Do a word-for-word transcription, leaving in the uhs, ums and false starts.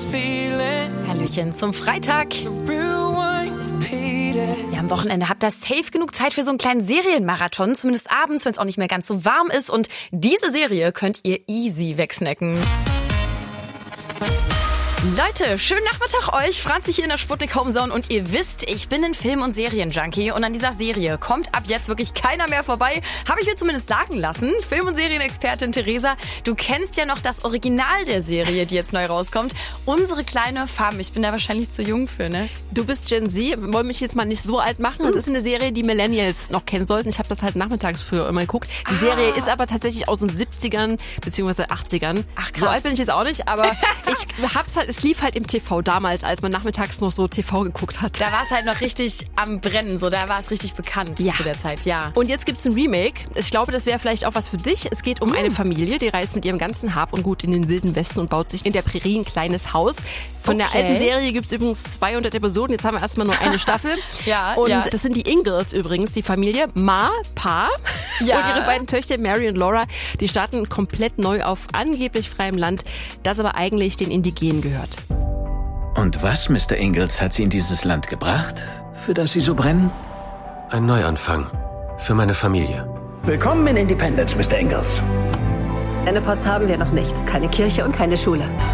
Hallöchen zum Freitag. Ja, am Wochenende habt ihr safe genug Zeit für so einen kleinen Serienmarathon, zumindest abends, wenn es auch nicht mehr ganz so warm ist. Und diese Serie könnt ihr easy wegsnacken. Leute, schönen Nachmittag euch. Franzi hier in der Sputnik Homezone und ihr wisst, ich bin ein Film- und Serienjunkie und an dieser Serie kommt ab jetzt wirklich keiner mehr vorbei. Habe ich mir zumindest sagen lassen. Film- und Serienexpertin Theresa, du kennst ja noch das Original der Serie, die jetzt neu rauskommt. Unsere kleine Farm. Ich bin da wahrscheinlich zu jung für, ne? Du bist Gen Z, wollen mich jetzt mal nicht so alt machen. Es ist eine Serie, die Millennials noch kennen sollten. Ich habe das halt nachmittags früher immer geguckt. Die ah. Serie ist aber tatsächlich aus den siebzigern bzw. achtzigern. Ach krass. So alt bin ich jetzt auch nicht, aber ich hab's halt, es lief halt im T V damals, als man nachmittags noch so T V geguckt hat. Da war es halt noch richtig am Brennen, so da war es richtig bekannt ja. zu der Zeit, ja. Und jetzt gibt's ein Remake. Ich glaube, das wäre vielleicht auch was für dich. Es geht um mm. eine Familie, die reist mit ihrem ganzen Hab und Gut in den wilden Westen und baut sich in der Prärie ein kleines Haus. Von okay. der alten Serie gibt's übrigens zweihundert Episoden. Jetzt haben wir erstmal nur eine Staffel. ja, und ja. das sind die Ingalls übrigens, die Familie. Ma, Pa ja. und ihre beiden Töchter Mary und Laura. Die starten komplett neu auf angeblich freiem Land, das aber eigentlich den Indigenen gehört. Und was, Mister Ingalls, hat Sie in dieses Land gebracht, für das Sie so brennen? Ein Neuanfang. Für meine Familie. Willkommen in Independence, Mister Ingalls. Eine Post haben wir noch nicht. Keine Kirche und keine Schule.